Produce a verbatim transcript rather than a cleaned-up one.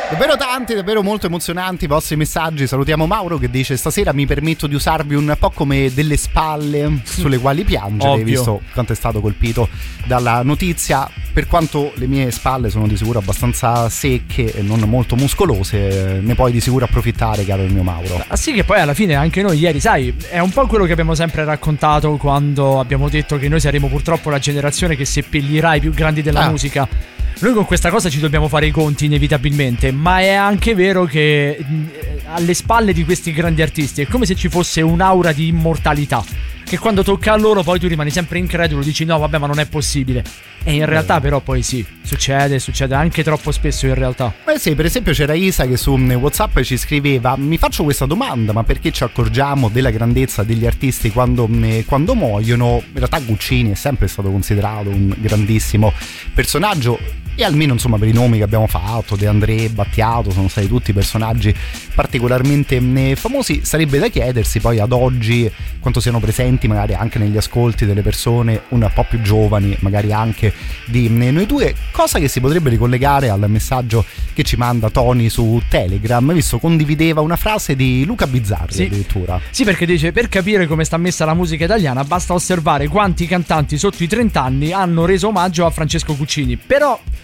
Davvero tanti, davvero molto emozionanti i vostri messaggi. Salutiamo Mauro che dice: stasera mi permetto di usarvi un po' come delle spalle sulle quali piangere. Ovvio. Visto quanto è stato colpito dalla notizia. Per quanto le mie spalle sono di sicuro abbastanza secche e non molto muscolose, ne puoi di sicuro approfittare, caro il mio Mauro. Ah sì, che poi alla fine anche noi ieri, sai, è un po' quello che abbiamo sempre raccontato quando abbiamo detto che noi saremo purtroppo la generazione che seppellirà i più grandi della ah. musica. Noi con questa cosa ci dobbiamo fare i conti inevitabilmente, ma è anche vero che alle spalle di questi grandi artisti è come se ci fosse un'aura di immortalità, che quando tocca a loro poi tu rimani sempre incredulo, dici no vabbè ma non è possibile. E in realtà però poi sì, succede, succede anche troppo spesso in realtà. Eh sì, per esempio c'era Isa che su WhatsApp ci scriveva: mi faccio questa domanda, ma perché ci accorgiamo della grandezza degli artisti quando, quando muoiono? In realtà Guccini è sempre stato considerato un grandissimo personaggio, e almeno insomma per i nomi che abbiamo fatto, De André, Battiato, sono stati tutti personaggi particolarmente famosi. Sarebbe da chiedersi poi ad oggi quanto siano presenti magari anche negli ascolti delle persone un po' più giovani, magari anche di noi due, cosa che si potrebbe ricollegare al messaggio che ci manda Tony su Telegram, visto condivideva una frase di Luca Bizzarri sì. addirittura. Sì, perché dice: per capire come sta messa la musica italiana basta osservare quanti cantanti sotto i trenta anni hanno reso omaggio a Francesco Guccini. Però